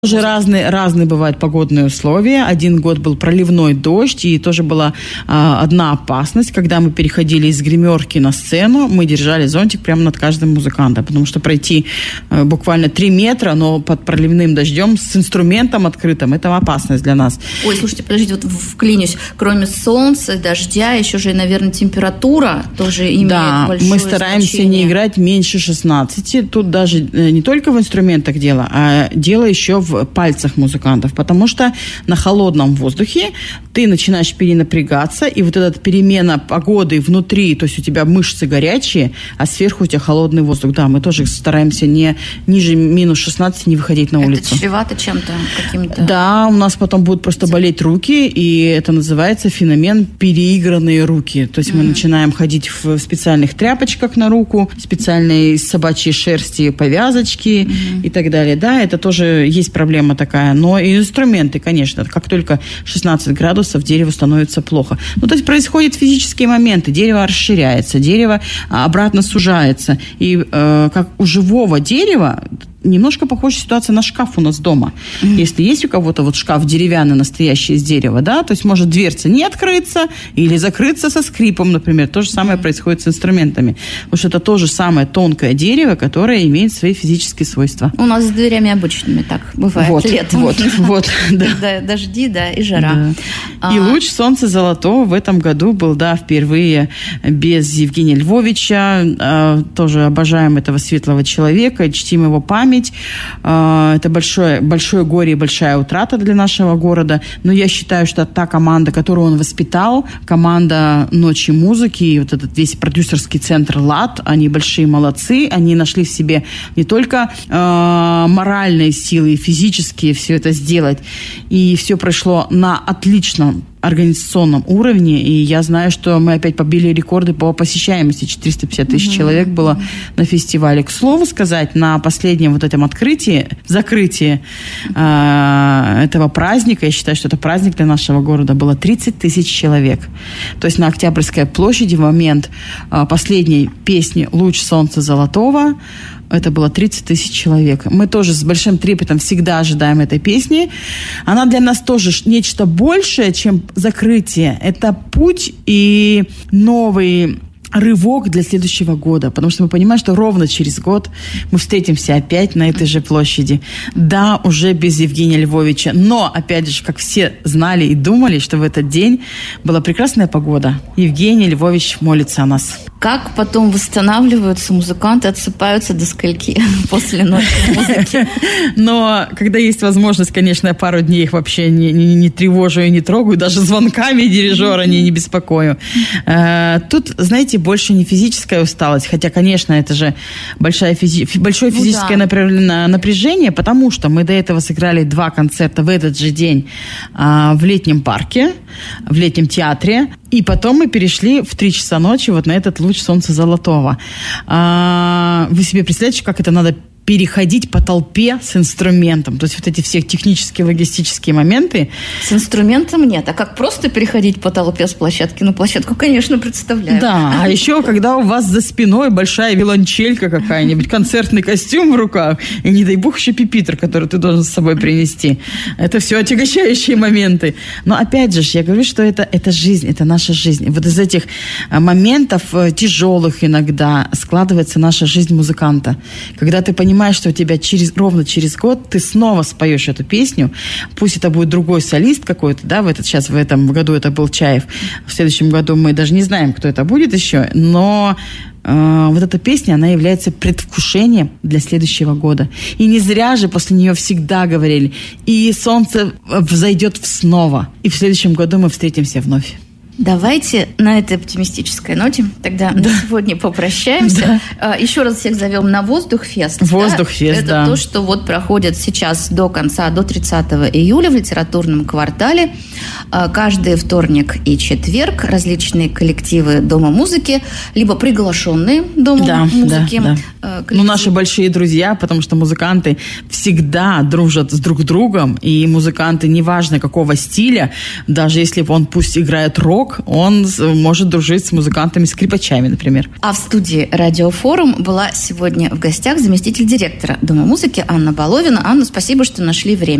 Тоже разные бывают погодные условия. Один год был проливной дождь, и тоже была одна опасность. Когда мы переходили из гримерки на сцену, мы держали зонтик прямо над каждым музыкантом, потому что пройти буквально 3 метра, но под проливным дождем с инструментом открытым, это опасность для нас. Ой, слушайте, подождите, вот вклинюсь. Кроме солнца, дождя, еще же, наверное, температура тоже имеет большое значение. Да, мы стараемся не играть меньше 16. Тут даже не только в инструментах дело, а дело еще в пальцах музыкантов, потому что на холодном воздухе ты начинаешь перенапрягаться, и вот эта перемена погоды внутри, то есть у тебя мышцы горячие, а сверху у тебя холодный воздух. Да, мы тоже стараемся не ниже минус 16 не выходить на улицу. Это чревато чем-то, какими-то? Да, у нас потом будут просто болеть руки, и это называется феномен переигранные руки. То есть мы начинаем ходить в специальных тряпочках на руку, специальной собачьей шерсти повязочки и так далее. Да, это тоже есть проблема такая. Но и инструменты, конечно, как только 16 градусов, дереву становится плохо. Ну, то есть происходят физические моменты. Дерево расширяется, дерево обратно сужается. И как у живого дерева немножко похожая ситуация на шкаф у нас дома. Если есть у кого-то вот шкаф деревянный, настоящий из дерева, да, то есть может дверца не открыться или закрыться со скрипом, например. То же самое происходит с инструментами. Потому что это то же самое тонкое дерево, которое имеет свои физические свойства. У нас с дверями обычными так бывает летом. Да. Дожди, да, и жара. И луч солнца золотого в этом году был, да, впервые без Евгения Львовича. Тоже обожаем этого светлого человека, чтим его память. Это большое горе и большая утрата для нашего города. Но я считаю, что та команда, которую он воспитал, команда «Ночи музыки», и вот этот весь продюсерский центр «ЛАД», они большие молодцы. Они нашли в себе не только моральные силы и физические все это сделать. И все прошло на отличном организационном уровне, и я знаю, что мы опять побили рекорды по посещаемости. 450 тысяч человек было на фестивале. К слову сказать, на последнем вот этом закрытии этого праздника, я считаю, что это праздник для нашего города, было 30 тысяч человек. То есть на Октябрьской площади в момент последней песни «Луч солнца золотого» это было 30 тысяч человек. Мы тоже с большим трепетом всегда ожидаем этой песни. Она для нас тоже нечто большее, чем закрытие. Это путь и новый рывок для следующего года, потому что мы понимаем, что ровно через год мы встретимся опять на этой же площади. Да, уже без Евгения Львовича, но, опять же, как все знали и думали, что в этот день была прекрасная погода. Евгений Львович молится о нас. Как потом восстанавливаются музыканты, отсыпаются до скольки после ночи музыки? Но когда есть возможность, конечно, я пару дней их вообще не тревожу и не трогаю, даже звонками дирижера не беспокою. Тут, знаете, больше не физическая усталость, хотя, конечно, это же большое физическое напряжение, потому что мы до этого сыграли 2 концерта в этот же день в летнем парке, в летнем театре, и потом мы перешли в 3 часа ночи вот на этот луч солнца золотого. Вы себе представляете, как это надо переходить по толпе с инструментом. То есть вот эти все технические, логистические моменты. С инструментом нет. А как просто переходить по толпе с площадки на площадку, конечно, представляю. Да, а еще когда у вас за спиной большая виолончелька какая-нибудь, концертный костюм в руках, и, не дай бог, еще пюпитр, который ты должен с собой принести. Это все отягощающие моменты. Но опять же, я говорю, что это жизнь, это наша жизнь. И вот из этих моментов тяжелых иногда складывается наша жизнь музыканта. Когда ты понимаешь, что у тебя ровно через год ты снова споешь эту песню. Пусть это будет другой солист какой-то, да, в этом году это был Чаев. В следующем году мы даже не знаем, кто это будет еще, но вот эта песня, она является предвкушением для следующего года. И не зря же после нее всегда говорили, и солнце взойдет снова, и в следующем году мы встретимся вновь. Давайте на этой оптимистической ноте тогда на сегодня попрощаемся. Да. Еще раз всех зовем на Воздухфест. Воздухфест, да. Это то, что вот проходит сейчас до 30 июля в литературном квартале. Каждый вторник и четверг различные коллективы Дома музыки, либо приглашенные Дома музыки. Да. Наши большие друзья, потому что музыканты всегда дружат с друг другом, и музыканты, неважно какого стиля, даже если он пусть играет рок, игрок, он может дружить с музыкантами-скрипачами, например. А в студии «Радиофорум» была сегодня в гостях заместитель директора Дома музыки Анна Баловина. Анна, спасибо, что нашли время.